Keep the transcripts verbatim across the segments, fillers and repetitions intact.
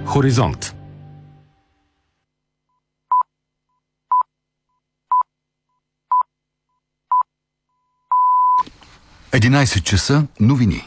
Хоризонт. единайсет часа новини.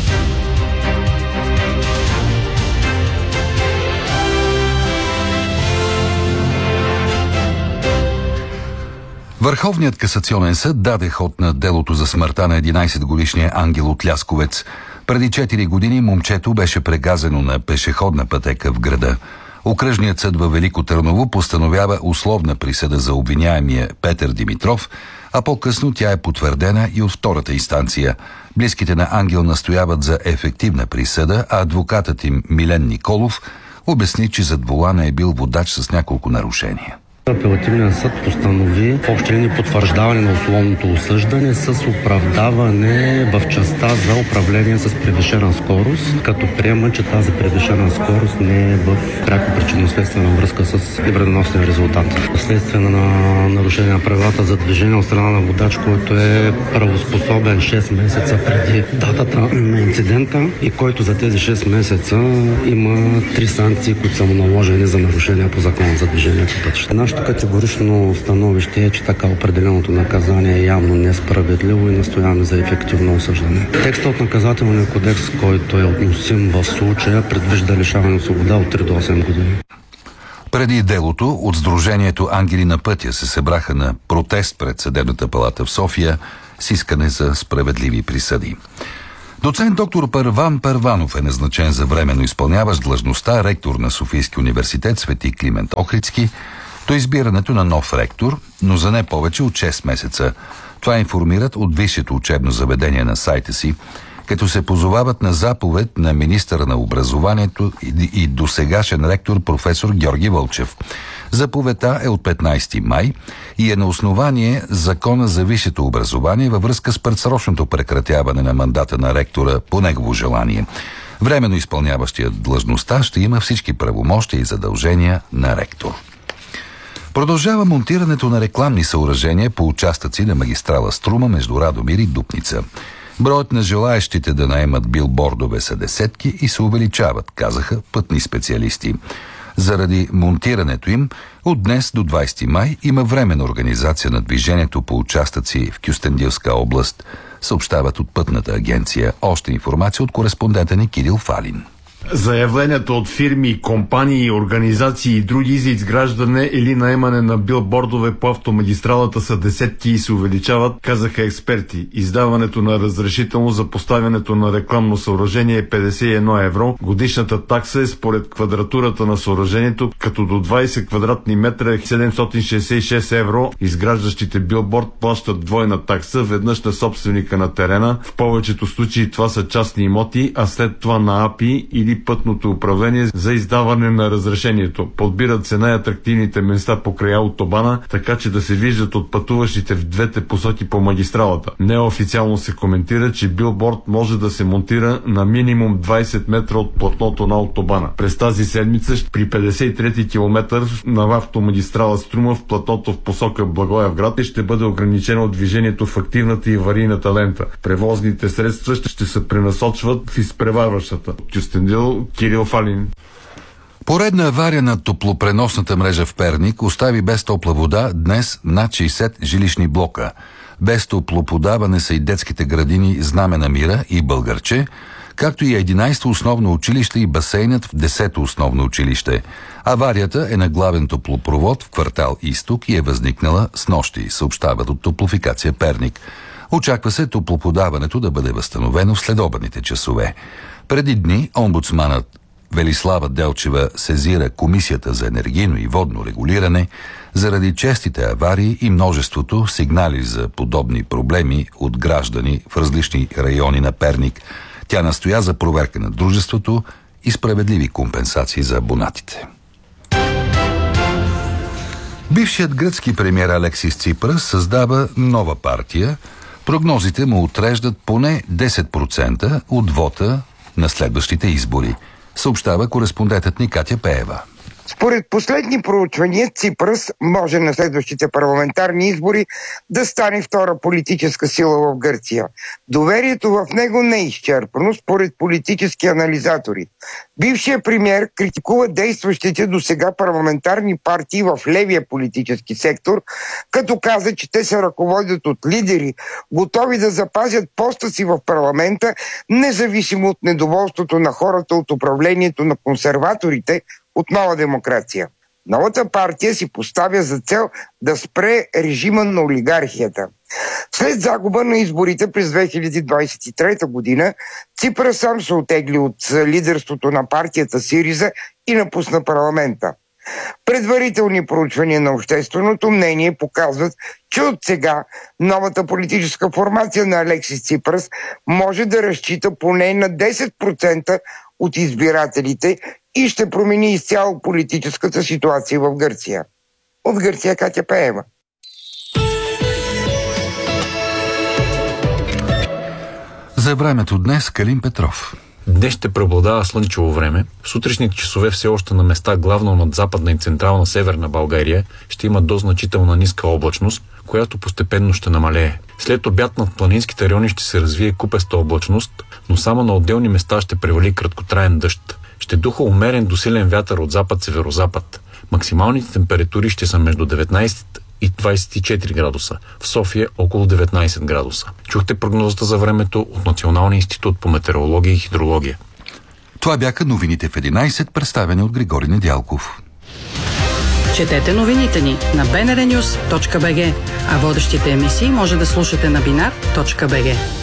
Върховният касационен съд даде ход на делото за смъртта на единайсетгодишния Ангел от Лясковец. Преди четири години момчето беше прегазено на пешеходна пътека в града. Окръжният съд във Велико Търново постановява условна присъда за обвиняемия Петър Димитров, а по-късно тя е потвърдена и от втората инстанция. Близките на Ангел настояват за ефективна присъда, а адвокатът им Милен Николов обясни, че зад волана е бил водач с няколко нарушения. Апелативният съд постанови в общи линии потвърждаване на условното осъждане с оправдаване в частта за управление с превишена скорост, като приема, че тази превишена скорост не е в пряко причинно-следствена връзка с вредоносния резултат. Вследствие на нарушение на правилата за движение от страна на водач, който е правоспособен шест месеца преди датата на инцидента и който за тези шест месеца има три санкции, които са му наложени за нарушения по закона за движение по пътища. Нашето категорично становище е, че така определеното наказание е явно несправедливо и настояваме за ефективно осъждане. Текстът от наказателния кодекс, който е относим в случая, предвижда лишаване от свобода от три до осем години. Преди делото от Сдружението Ангели на пътя се събраха на протест пред Съдебната палата в София с искане за справедливи присъди. Доцент доктор Първан Първанов е назначен за временно изпълняващ длъжността ректор на Софийски университет Свети Климент Охридски до избирането на нов ректор, но за не повече от шест месеца. Това информират от висшето учебно заведение на сайта си, като се позовават на заповед на министъра на образованието и досегашен ректор професор Георги Вълчев. Заповедта е от петнайсети май и е на основание Закона за висшето образование във връзка с предсрочното прекратяване на мандата на ректора по негово желание. Временно изпълняващият длъжността ще има всички правомощия и задължения на ректор. Продължава монтирането на рекламни съоръжения по участъци на магистрала Струма между Радомир и Дупница. Броят на желаещите да наемат билбордове са десетки и се увеличават, казаха пътни специалисти. Заради монтирането им от днес до двайсети май има временна организация на движението по участъци в Кюстендилска област, съобщават от Пътната агенция. Още информация от кореспондента ни Кирил Фалин. Заявленията от фирми, компании, организации и други за изграждане или наемане на билбордове по автомагистралата са десетки и се увеличават, казаха експерти. Издаването на разрешително за поставянето на рекламно съоръжение е петдесет и едно евро. Годишната такса е според квадратурата на съоръжението, като до двайсет квадратни метра е седемстотин шейсет и шест евро. Изграждащите билборд плащат двойна такса, веднъж на собственика на терена. В повечето случаи това са частни имоти, а след това на АПИ или пътното управление за издаване на разрешението. Подбират се най-атрактивните места покрай автобана, така че да се виждат от пътуващите в двете посоки по магистралата. Неофициално се коментира, че билборд може да се монтира на минимум двайсет метра от платното на автобана. През тази седмица при петдесет и трети километър на автомагистрала Струма в платното в посока Благоевград ще бъде ограничено движението в активната и аварийната лента. Превозните средства ще се пренасочват в изпреварващата. Кюстендил, Кирил Фалин. Поредна авария на топлопреносната мрежа в Перник остави без топла вода днес над шейсет жилищни блока. Без топлоподаване са и детските градини Знаме на мира и Българче, както и единайсето основно училище и басейнът в десето основно училище. Аварията е на главен топлопровод в квартал Изток и е възникнала снощи, съобщават от Топлофикация Перник. Очаква се топлоподаването да бъде възстановено в следобедните часове. Преди дни омбудсманът Велислава Делчева сезира Комисията за енергийно и водно регулиране заради честите аварии и множеството сигнали за подобни проблеми от граждани в различни райони на Перник. Тя настоя за проверка на дружеството и справедливи компенсации за абонатите. Бившият гръцки премиер Алексис Ципрас създава нова партия. Прогнозите му отреждат поне десет процента от вота на следващите избори, съобщава кореспондентът ни Катя Пеева. Според последни проучвания, Ципрас може на следващите парламентарни избори да стане втора политическа сила в Гърция. Доверието в него не е изчерпано, според политически анализатори. Бившият премиер критикува действащите до сега парламентарни партии в левия политически сектор, като каза, че те се ръководят от лидери, готови да запазят поста си в парламента, независимо от недоволството на хората от управлението на консерваторите от Нова демокрация. Новата партия си поставя за цел да спре режима на олигархията. След загуба на изборите през две хиляди двадесет и трета година, Ципрас сам се отегли от лидерството на партията Сириза и напусна парламента. Предварителни проучвания на общественото мнение показват, че от сега новата политическа формация на Алексис Ципрас може да разчита поне на десет процента от избирателите и ще промени изцяло политическата ситуация в Гърция. От Гърция Катя Пеева. За времето днес Калин Петров. Днес ще преобладава слънчево време. В сутрешните часове все още на места, главно над западна и централна северна България, ще има до значителна ниска облачност, която постепенно ще намалее. След обяд над планинските райони ще се развие купеста облачност, но само на отделни места ще превали краткотраен дъжд. Ще духа умерен до силен вятър от запад-северозапад. Максималните температури ще са между деветнадесет и двадесет и четири градуса. В София около деветнадесет градуса. Чухте прогнозата за времето от Националния институт по метеорология и хидрология. Това бяха новините в единадесет, представени от Григорий Недялков. Четете новините ни на би ен ар нюс точка би джи, а водещите емисии може да слушате на бинар точка би джи.